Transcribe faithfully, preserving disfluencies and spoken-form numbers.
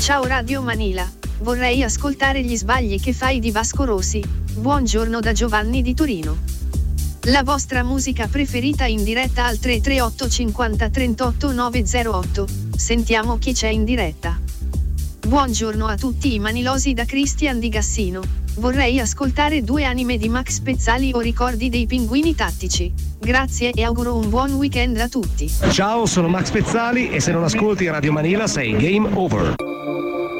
Ciao Radio Manila, vorrei ascoltare gli sbagli che fai di Vasco Rossi. Buongiorno da Giovanni di Torino. La vostra musica preferita in diretta al tre tre otto cinquanta trentotto novecentotto. Sentiamo chi c'è in diretta. Buongiorno a tutti i manilosi da Cristian di Gassino. Vorrei ascoltare Due anime di Max Pezzali o Ricordi dei pinguini tattici. Grazie e auguro un buon weekend a tutti. Ciao, sono Max Pezzali e se non ascolti Radio Manila sei game over.